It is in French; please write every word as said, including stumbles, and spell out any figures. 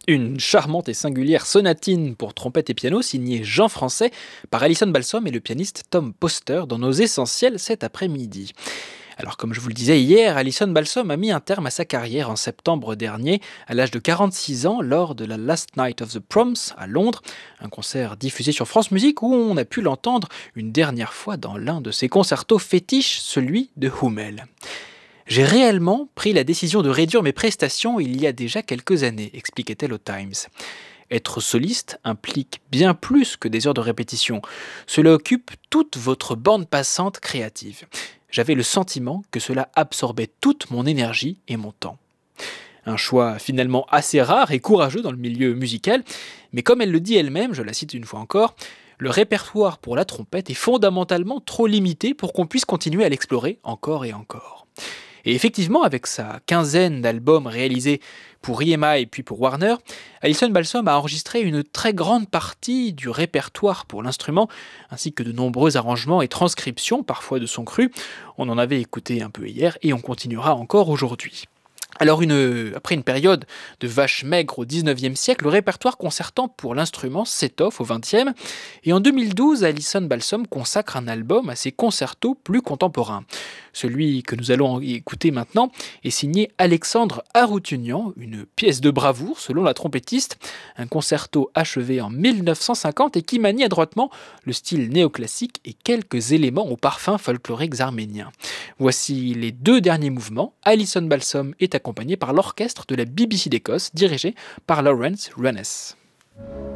Une charmante et singulière sonatine pour trompette et piano signée Jean Français par Alison Balsom et le pianiste Tom Poster dans nos essentiels cet après-midi. Alors comme je vous le disais hier, Alison Balsom a mis un terme à sa carrière en septembre dernier à l'âge de quarante-six ans lors de la Last Night of the Proms à Londres, un concert diffusé sur France Musique où on a pu l'entendre une dernière fois dans l'un de ses concertos fétiches, celui de Hummel. J'ai réellement pris la décision de réduire mes prestations il y a déjà quelques années, expliquait-elle au Times. Être soliste implique bien plus que des heures de répétition. Cela occupe toute votre bande passante créative. J'avais le sentiment que cela absorbait toute mon énergie et mon temps. Un choix finalement assez rare et courageux dans le milieu musical, mais comme elle le dit elle-même, je la cite une fois encore, le répertoire pour la trompette est fondamentalement trop limité pour qu'on puisse continuer à l'explorer encore et encore. Et effectivement, avec sa quinzaine d'albums réalisés pour E M I puis pour Warner, Alison Balsom a enregistré une très grande partie du répertoire pour l'instrument, ainsi que de nombreux arrangements et transcriptions, parfois de son cru. On en avait écouté un peu hier et on continuera encore aujourd'hui. Alors une, après une période de vaches maigres au dix-neuvième siècle, le répertoire concertant pour l'instrument s'étoffe au vingtième, et en deux mille douze, Alison Balsom consacre un album à ses concertos plus contemporains. Celui que nous allons écouter maintenant est signé Alexandre Aroutunian, une pièce de bravoure selon la trompettiste, un concerto achevé en mille neuf cent cinquante et qui manie adroitement le style néoclassique et quelques éléments aux parfums folkloriques arméniens. Voici les deux derniers mouvements. Alison Balsom est accompagnée par l'orchestre de la B B C d'Écosse, dirigé par Lawrence Rannes.